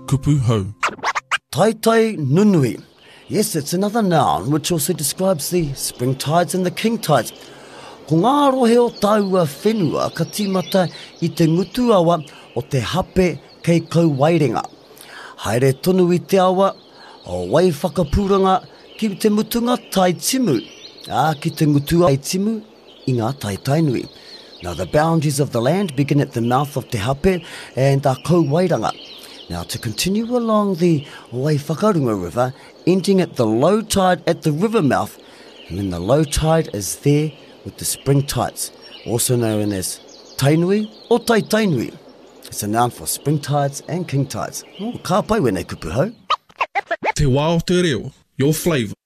kupu hau. Tai nunui. Yes, it's another noun which also describes the spring tides and the king tides. Ko ngā rohe o taua whenua ka tīmata I te ngutu awa o te hape kei kau wairenga. Haere tonu I te awa o wai whakapūranga ki te mutunga tai timu. Ki te ngutua tai timu I ngā tai nui. Now the boundaries of the land begin at the mouth of Te Hape and Kau Wairanga. Now to continue along the Waiwhakarunga River, ending at the low tide at the river mouth, and then the low tide is there with the spring tides, also known as tainui or tainui. It's a noun for spring tides and king tides. Ka pai wene kupu hau. Te wā o te reo, your flavour.